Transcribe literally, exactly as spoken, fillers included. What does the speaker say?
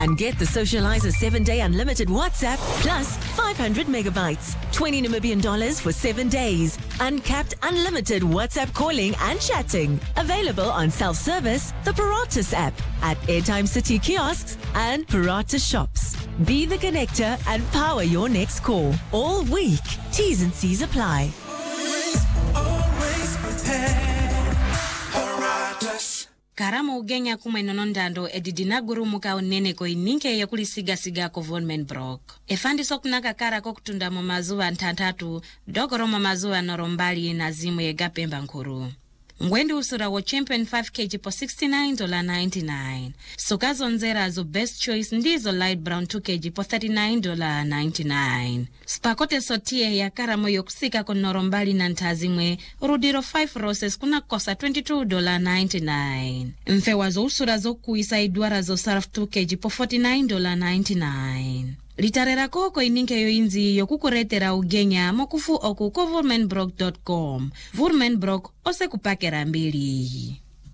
And get the Socializer seven-day unlimited WhatsApp plus five hundred megabytes. twenty Namibian dollars for seven days. Uncapped unlimited WhatsApp calling and chatting. Available on self-service, the Paratus app, at Airtime City kiosks and Paratus shops. Be the connector and power your next call. All week. T's and C's apply. Always prepared. Paratus. Karama ugenya kumwe nonondando edidina guru muka unene ko ininke ya kulisiga siga ko Vonmen Brock. Efandi sokunaka kara ko kutunda mu mazuwa ntantatu dogoro mu mazuwa norombali na zimu ye gapemba nkuru. Ngwendi usura wo champion five kilograms po sixty-nine dollars ninety-nine. Sokazo nzera zo best choice ndizo light brown two kilograms po thirty-nine dollars ninety-nine. Spakote sotie ya karamo yokusika ko norombali na ntazimwe rudiro five roses kuna kosa twenty-two dollars ninety-nine. Mfewa zo usura zo kuisa idwara zo sarf two kilograms po forty-nine dollars ninety-nine. Litarera koko ininke yo inzi yo kukuretera ugenya mokufu oku ko Vonmen Brock dot com. Vonmen Brock ose kupakera mbili.